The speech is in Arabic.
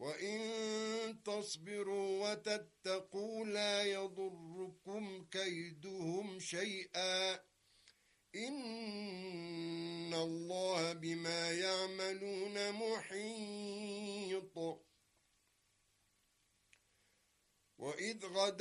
وإن تصبروا وتتقوا لا يضركم كيدهم شيئا إن الله بما يعملون محيط وإذ غدوا